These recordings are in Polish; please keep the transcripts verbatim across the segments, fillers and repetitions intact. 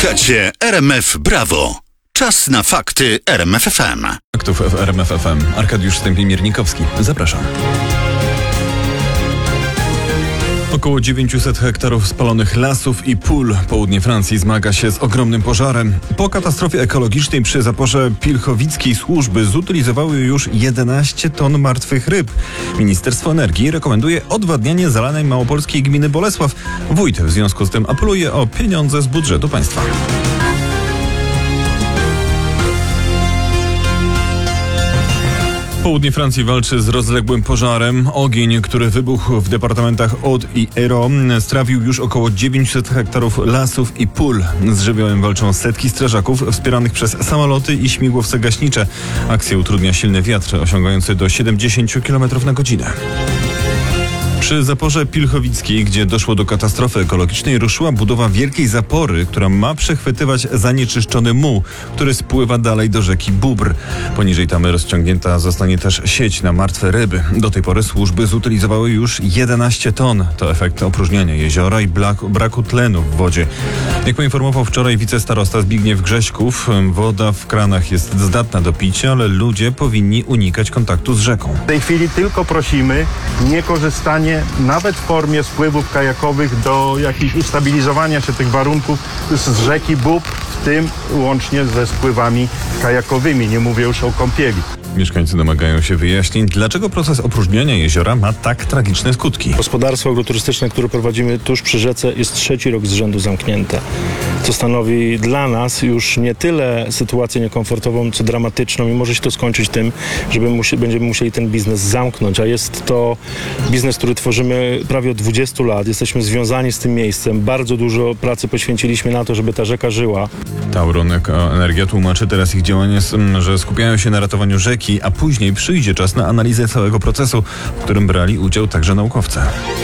Słuchacie R M F Brawo. Czas na fakty R M F F M. Faktów w R M F F M. Arkadiusz Stępień-Miernikowski. Zapraszam. Około dziewięćset hektarów spalonych lasów i pól. Południe Francji zmaga się z ogromnym pożarem. Po katastrofie ekologicznej przy zaporze pilchowickiej służby zutylizowały już jedenaście ton martwych ryb. Ministerstwo Energii rekomenduje odwadnianie zalanej małopolskiej gminy Bolesław. Wójt w związku z tym apeluje o pieniądze z budżetu państwa. Południe Francji walczy z rozległym pożarem. Ogień, który wybuchł w departamentach Aude i Hérault, strawił już około dziewięćset hektarów lasów i pól. Z żywiołem walczą setki strażaków wspieranych przez samoloty i śmigłowce gaśnicze. Akcję utrudnia silny wiatr osiągający do siedemdziesiąt kilometrów na godzinę. Przy zaporze pilchowickiej, gdzie doszło do katastrofy ekologicznej, ruszyła budowa wielkiej zapory, która ma przechwytywać zanieczyszczony muł, który spływa dalej do rzeki Bóbr. Poniżej tamy rozciągnięta zostanie też sieć na martwe ryby. Do tej pory służby zutylizowały już jedenaście ton. To efekt opróżniania jeziora i braku, braku tlenu w wodzie. Jak poinformował wczoraj wicestarosta Zbigniew Grześków, woda w kranach jest zdatna do picia, ale ludzie powinni unikać kontaktu z rzeką. W tej chwili tylko prosimy niekorzystanie nawet w formie spływów kajakowych do jakichś ustabilizowania się tych warunków z rzeki Bóbr, w tym łącznie ze spływami kajakowymi. Nie mówię już o kąpieli. Mieszkańcy domagają się wyjaśnień, dlaczego proces opróżniania jeziora ma tak tragiczne skutki. Gospodarstwo agroturystyczne, które prowadzimy tuż przy rzece, jest trzeci rok z rzędu zamknięte. Co stanowi dla nas już nie tyle sytuację niekomfortową, co dramatyczną i może się to skończyć tym, że będziemy musieli ten biznes zamknąć, a jest to biznes, który tworzymy prawie od dwudziestu lat. Jesteśmy związani z tym miejscem. Bardzo dużo pracy poświęciliśmy na to, żeby ta rzeka żyła. Tauron Energia tłumaczy teraz ich działanie, że skupiają się na ratowaniu rzeki, a później przyjdzie czas na analizę całego procesu, w którym brali udział także naukowcy.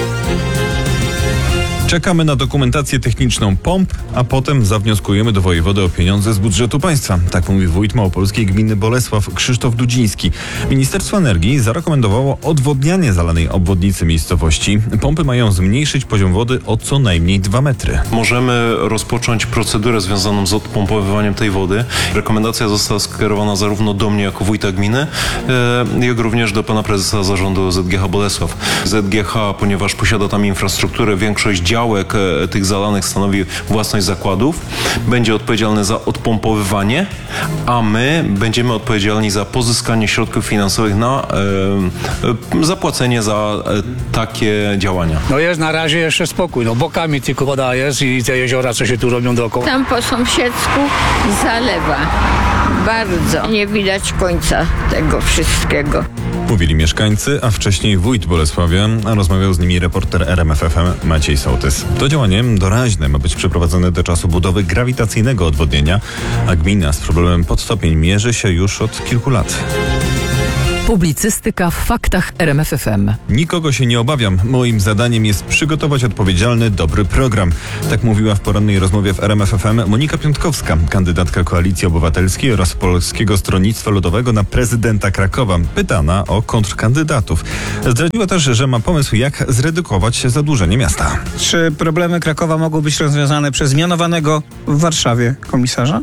Czekamy na dokumentację techniczną pomp, a potem zawnioskujemy do wojewody o pieniądze z budżetu państwa. Tak mówi wójt małopolskiej gminy Bolesław Krzysztof Dudziński. Ministerstwo Energii zarekomendowało odwodnianie zalanej obwodnicy miejscowości. Pompy mają zmniejszyć poziom wody o co najmniej dwa metry. Możemy rozpocząć procedurę związaną z odpompowywaniem tej wody. Rekomendacja została skierowana zarówno do mnie jako wójta gminy, jak również do pana prezesa zarządu Z G H Bolesław. Z G H, ponieważ posiada tam infrastrukturę, większość działów Działek tych zalanych stanowi własność zakładów, będzie odpowiedzialny za odpompowywanie, a my będziemy odpowiedzialni za pozyskanie środków finansowych na e, zapłacenie za e, takie działania. No jest na razie jeszcze spokój, no bokami tylko woda jest i te jeziora, co się tu robią dookoła. Tam po sąsiedzku zalewa. Bardzo nie widać końca tego wszystkiego. Mówili mieszkańcy, a wcześniej wójt Bolesławia, a rozmawiał z nimi reporter R M F F M Maciej Sołtys. To działanie doraźne ma być przeprowadzone do czasu budowy grawitacyjnego odwodnienia, a gmina z problemem podstopień mierzy się już od kilku lat. Publicystyka w faktach R M F F M. Nikogo się nie obawiam. Moim zadaniem jest przygotować odpowiedzialny, dobry program. Tak mówiła w porannej rozmowie w R M F F M Monika Piątkowska, kandydatka Koalicji Obywatelskiej oraz Polskiego Stronnictwa Ludowego na prezydenta Krakowa. Pytana o kontrkandydatów. Zdradziła też, że ma pomysł, jak zredukować zadłużenie miasta. Czy problemy Krakowa mogą być rozwiązane przez mianowanego w Warszawie komisarza?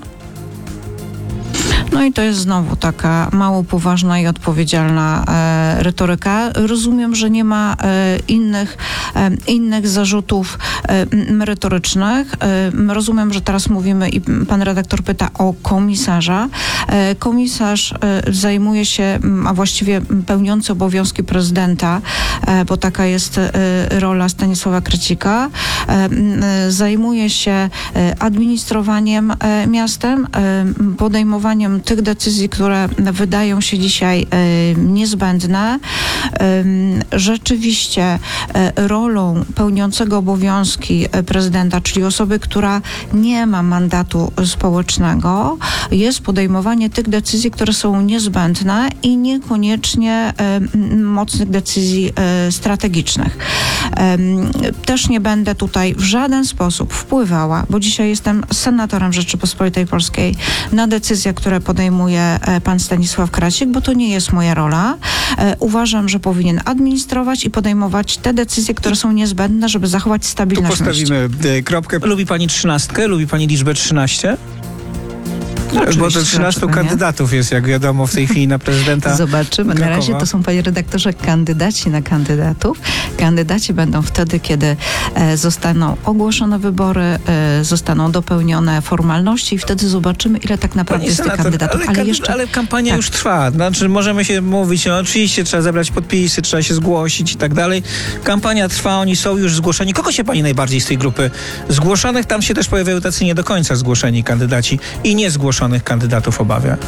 No i to jest znowu taka mało poważna i odpowiedzialna e, retoryka. Rozumiem, że nie ma e, innych, e, innych zarzutów e, merytorycznych. E, rozumiem, że teraz mówimy i pan redaktor pyta o komisarza. E, komisarz e, zajmuje się, a właściwie pełniący obowiązki prezydenta, e, bo taka jest e, rola Stanisława Krecika, e, e, zajmuje się e, administrowaniem e, miastem, e, podejmowaniem tych decyzji, które wydają się dzisiaj e, niezbędne. E, rzeczywiście e, rolą pełniącego obowiązki prezydenta, czyli osoby, która nie ma mandatu społecznego, jest podejmowanie tych decyzji, które są niezbędne i niekoniecznie e, mocnych decyzji e, strategicznych. E, też nie będę tutaj w żaden sposób wpływała, bo dzisiaj jestem senatorem Rzeczypospolitej Polskiej, na decyzje, które podejmuje podejmuje e, pan Stanisław Krasik, bo to nie jest moja rola. E, uważam, że powinien administrować i podejmować te decyzje, które są niezbędne, żeby zachować Tu stabilność. postawimy e, kropkę. Lubi pani trzynastkę? Lubi pani liczbę trzynaście? Oczywiście, Bo to trzynastu dlaczego nie? kandydatów jest, jak wiadomo, w tej chwili na prezydenta. Zobaczymy. Na Krakowa. razie to są, panie redaktorze, kandydaci na kandydatów. Kandydaci będą wtedy, kiedy e, zostaną ogłoszone wybory, e, zostaną dopełnione formalności i wtedy zobaczymy, ile tak naprawdę Pani jest tych senator, kandydatów. ale, Ale, kandy- jeszcze... ale kampania tak. już trwa. Znaczy możemy się mówić, no oczywiście trzeba zebrać podpisy, trzeba się zgłosić i tak dalej. Kampania trwa, oni są już zgłoszeni. Kogo się pani najbardziej z tej grupy zgłoszonych? Tam się też pojawiają tacy nie do końca zgłoszeni kandydaci i niezgłoszonych kandydatów obawia.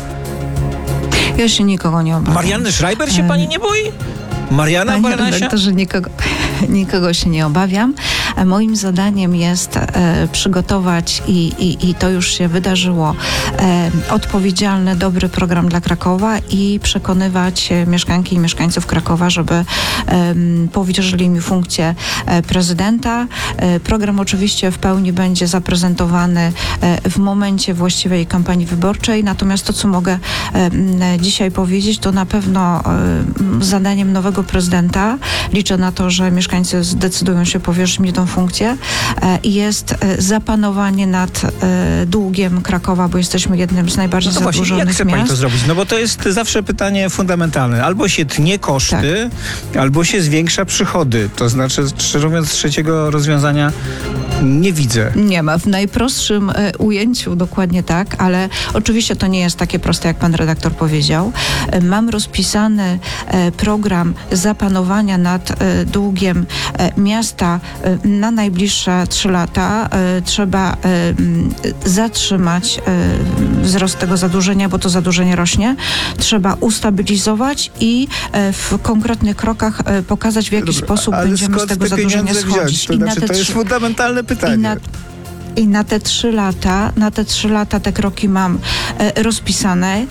Ja się nikogo nie obawiam. Marianny Schreiber się Em, pani nie boi? Mariana Panie Banasia? redaktorze, nikogo, nikogo się nie obawiam. E, Moim zadaniem jest e, przygotować i, i, i to już się wydarzyło, e, odpowiedzialny, dobry program dla Krakowa i przekonywać e, mieszkanki i mieszkańców Krakowa, żeby e, powierzyli mi funkcję e, prezydenta. E, program oczywiście w pełni będzie zaprezentowany e, w momencie właściwej kampanii wyborczej, natomiast to, co mogę e, m, dzisiaj powiedzieć, to na pewno e, zadaniem nowego prezydenta, liczę na to, że mieszkańcy zdecydują się powierzyć mi tą funkcję, e, jest e, zapanowanie nad e, długiem Krakowa, bo jesteśmy jednym z najbardziej No właśnie, jak zadłużonych chce pani miast. to zrobić? No bo to jest zawsze pytanie fundamentalne. Albo się tnie koszty, albo się zwiększa przychody. To znaczy, szczerze mówiąc, trzeciego rozwiązania nie widzę. Nie ma. W najprostszym e, ujęciu dokładnie tak, ale oczywiście to nie jest takie proste, jak pan redaktor powiedział. E, mam rozpisany e, program zapanowania nad e, długiem e, miasta e, na najbliższe trzy lata. E, trzeba e, m, zatrzymać e, wzrost tego zadłużenia, bo to zadłużenie rośnie. Trzeba ustabilizować i e, w konkretnych krokach e, pokazać, w jaki Dobra, sposób ale będziemy z skąd tego te zadłużenia pieniądze wziąć? schodzić. To, I na znaczy, te to jest trzy- fundamentalne pytanie. i na, I na te trzy lata, na te trzy lata te kroki mam e, rozpisane.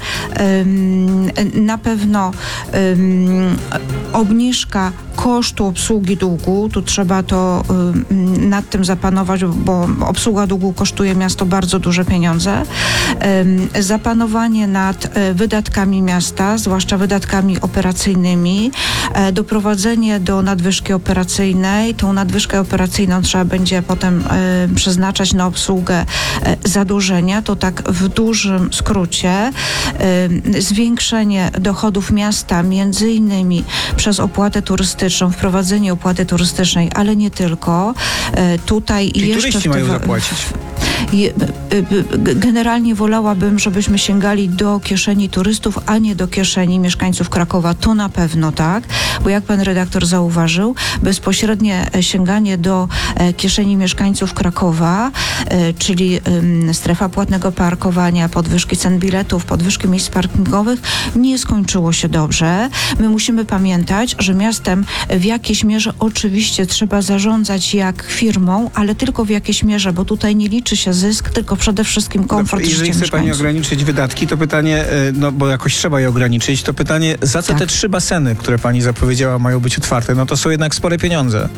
Ym, na pewno ym, obniżka kosztu obsługi długu, tu trzeba to ym, nad tym zapanować, bo obsługa długu kosztuje miasto bardzo duże pieniądze. Ym, zapanowanie nad e, wydatkami miasta, zwłaszcza wydatkami operacyjnymi, e, doprowadzenie do nadwyżki operacyjnej. Tą nadwyżkę operacyjną trzeba będzie potem e, przeznaczać na obsługę e, zadłużenia. To tak w dużym skrócie. E, zwiększenie dochodów miasta, między innymi przez opłatę turystyczną, wprowadzenie opłaty turystycznej, ale nie tylko. E, tutaj Czyli jeszcze turyści w mają tym- zapłacić. Je- g- Generalnie wolałabym, żebyśmy sięgali do kieszeni turystów, a nie do kieszeni mieszkańców Krakowa. To na pewno tak, bo jak pan redaktor zauważył, bezpośrednie e, sięganie do e, kieszeni mieszkańców Krakowa, e, czyli em, strefa płatnego parkowania, podwyżki cen biletów, podwyżki miejsc parkingowych, nie skończyło się dobrze. My musimy pamiętać, że miastem w jakiejś mierze oczywiście trzeba zarządzać jak firmą, ale tylko w jakiejś mierze, bo tutaj nie liczy się zysk, tylko przede wszystkim komfort Dobrze, jeżeli życia chce pani mieszkańców. ograniczyć wydatki, to pytanie, e, no bo jakoś trzeba je ograniczyć, to pytanie, za co Tak. te trzy baseny, które pani zapowiedziała, mają być otwarte? No to są jednak spore pieniądze.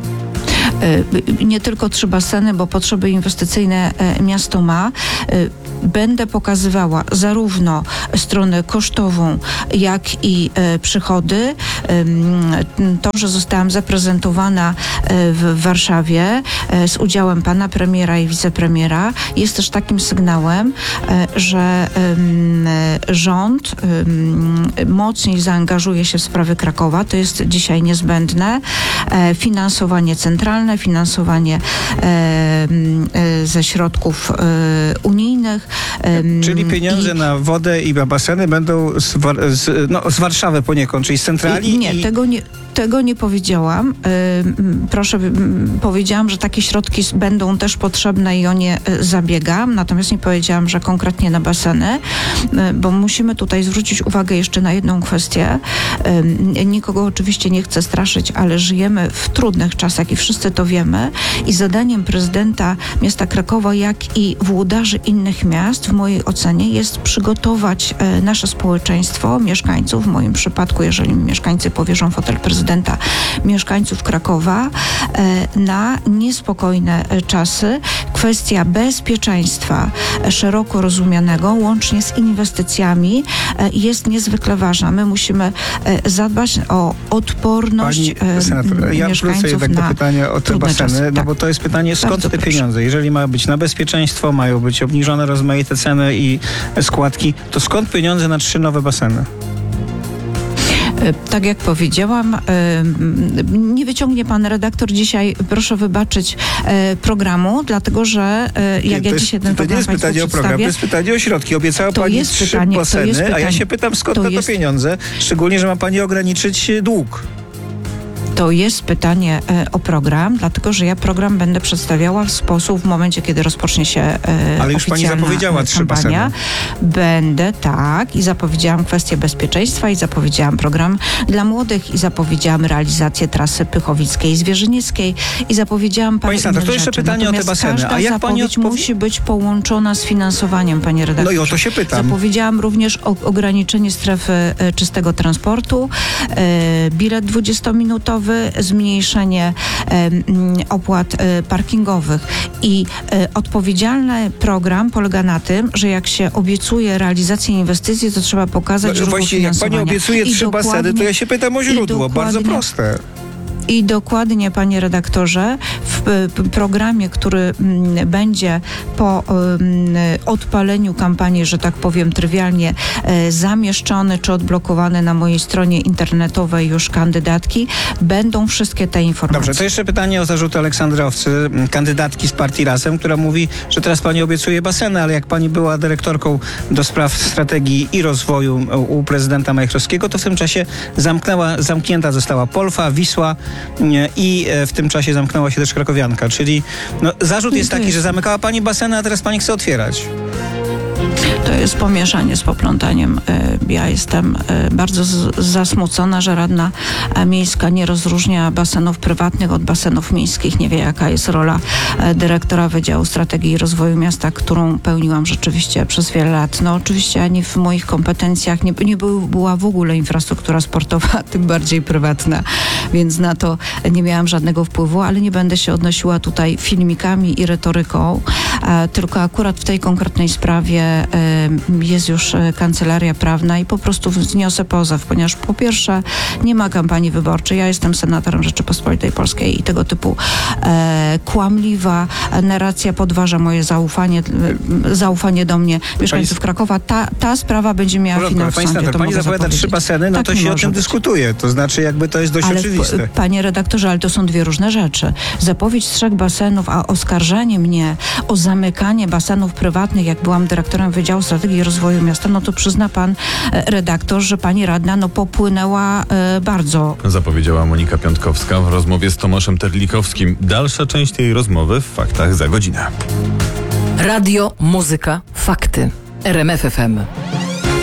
Y, Nie tylko trzy baseny, bo potrzeby inwestycyjne e, miasto ma. Y, Będę pokazywała zarówno stronę kosztową, jak i e, przychody. Ym, To, że zostałam zaprezentowana e, w Warszawie e, z udziałem pana premiera i wicepremiera, jest też takim sygnałem, e, że ym, e, rząd ym, mocniej zaangażuje się w sprawy Krakowa. To jest dzisiaj niezbędne. E, Finansowanie centralne, finansowanie e, e, ze środków e, unijnych. em, Czyli pieniądze i- na wodę i na baseny będą z, War- z, no, z Warszawy poniekąd, czyli z centrali. Nie, i... tego nie, tego nie powiedziałam. Ym, Proszę, ym, powiedziałam, że takie środki s- będą też potrzebne i o nie y, zabiegam, natomiast nie powiedziałam, że konkretnie na baseny, y, bo musimy tutaj zwrócić uwagę jeszcze na jedną kwestię. Ym, Nikogo oczywiście nie chcę straszyć, ale żyjemy w trudnych czasach i wszyscy to wiemy i zadaniem prezydenta miasta Krakowa, jak i włodarzy innych miast, w mojej ocenie, jest przygotować e, nasze społeczeństwo, mieszkańców, w moim przypadku, jeżeli mi mieszkańcy powierzą fotel prezydenta, prezydenta mieszkańców Krakowa na niespokojne czasy. Kwestia bezpieczeństwa szeroko rozumianego, łącznie z inwestycjami, jest niezwykle ważna. My musimy zadbać o odporność Pani senator, ja wrócę jednak do pytania o te baseny, czasy. no tak. bo to jest pytanie, skąd Bardzo te proszę. pieniądze? Jeżeli ma być na bezpieczeństwo, mają być obniżone rozmaite ceny i składki, to skąd pieniądze na trzy nowe baseny? Tak jak powiedziałam, nie wyciągnie pan redaktor dzisiaj, proszę wybaczyć, programu, dlatego że jak nie, ja jest, dzisiaj ten to program nie jest pytanie o program, to jest pytanie o środki. Obiecała to pani jest trzy pytanie, baseny, to jest pytanie, a ja się pytam, skąd to na to jest, pieniądze? Szczególnie, że ma pani ograniczyć dług. To jest pytanie e, o program, dlatego że ja program będę przedstawiała w sposób w momencie, kiedy rozpocznie się e, Ale już pani zapowiedziała trzy kampania. Będę, tak, i zapowiedziałam kwestię bezpieczeństwa, i zapowiedziałam program dla młodych, i zapowiedziałam realizację trasy Pychowickiej, Zwierzynieckiej, i zapowiedziałam parę Pani senator, innych to jeszcze rzeczy. pytanie o te Natomiast baseny. każda A jak pani zapowiedź odpowie- musi być połączona z finansowaniem, panie redaktorze. No i o to się pytam. Zapowiedziałam również o ograniczenie strefy e, czystego transportu, e, bilet dwudziestominutowy, zmniejszenie e, opłat e, parkingowych i e, odpowiedzialny program polega na tym, że jak się obiecuje realizację inwestycji, to trzeba pokazać No, źródło właściwie jak pani finansowania. obiecuje I trzy baseny, to dokładnie- ja się pytam o źródło. Bardzo dokładnie- proste. I dokładnie, panie redaktorze, w p- programie, który mm, będzie po mm, odpaleniu kampanii, że tak powiem trywialnie, e, zamieszczony czy odblokowany na mojej stronie internetowej już kandydatki, będą wszystkie te informacje. Dobrze, to jeszcze pytanie o zarzuty Aleksandrowcy, kandydatki z partii Razem, która mówi, że teraz pani obiecuje baseny, ale jak pani była dyrektorką do spraw strategii i rozwoju u prezydenta Majchrowskiego, to w tym czasie zamknęła, zamknięta została Polfa, Wisła nie, i w tym czasie zamknęła się też Krakowianka, czyli no, zarzut jest taki, że zamykała pani baseny, a teraz pani chce otwierać. To jest pomieszanie z poplątaniem. Ja jestem bardzo z- zasmucona, że Radna Miejska nie rozróżnia basenów prywatnych od basenów miejskich. Nie wie, jaka jest rola dyrektora Wydziału Strategii i Rozwoju Miasta, którą pełniłam rzeczywiście przez wiele lat. No oczywiście ani w moich kompetencjach nie, nie był, była w ogóle infrastruktura sportowa, tym bardziej prywatna, więc na to nie miałam żadnego wpływu, ale nie będę się odnosiła tutaj filmikami i retoryką, e, tylko akurat w tej konkretnej sprawie e, jest już e, kancelaria prawna i po prostu wzniosę pozew, ponieważ po pierwsze nie ma kampanii wyborczej. Ja jestem senatorem Rzeczypospolitej Polskiej i tego typu e, kłamliwa narracja podważa moje zaufanie, e, zaufanie do mnie mieszkańców Pani... Krakowa. Ta, ta sprawa będzie miała Porządku, finał w pani sądzie, senator, to pani mogę zapowiada trzy zapowiedzieć. baseny, no Tak to nie się o może tym być. dyskutuje. To znaczy jakby to jest dość Ale oczywiste. p- panie redaktorze, ale to są dwie różne rzeczy. Zapowiedź trzech basenów, a oskarżanie mnie o zamykanie basenów prywatnych, jak byłam dyrektorem Wydziału Strategii i Rozwoju Miasta, no to przyzna pan e, redaktor, że pani radna no popłynęła e, bardzo. Zapowiedziała Monika Piątkowska w rozmowie z Tomaszem Terlikowskim. Dalsza część tej rozmowy w Faktach za godzinę. Radio, muzyka, fakty. R M F F M.